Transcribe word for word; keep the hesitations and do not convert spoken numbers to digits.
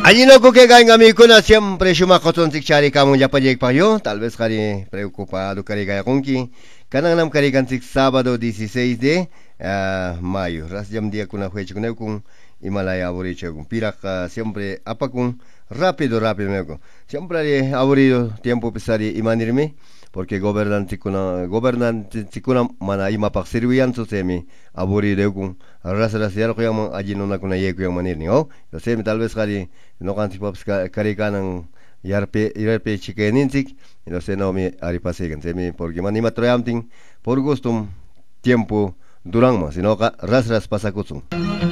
Allí no que caen amigos siempre shuma koton sik chari kamu ya pajek payo, tal vez kari preocupado kari kaya kunki. Kanang nam kari kan sik sábado dieciséis de uh, mayo. Ras jam dia kuna fecha kuna kung Himalaya aburrido kung pirak uh, siempre apa kung rápido rápido meko. Siempre ari aburrido tiempo pesari imanirme. Porque gobernante kuna gobernante kuna mana ima pak sirwian so semi aburrido kung ras ras yaro ko yang aji nona kuna ye ko yang manir ni oh so semi tal vez kari no kan tipo kari kanang yarpe yarpe chikenintik no sé no mi ari pasegan semi porque manima troyamting por gustum tiempo durang mas sino ka ras ras pasakutsum.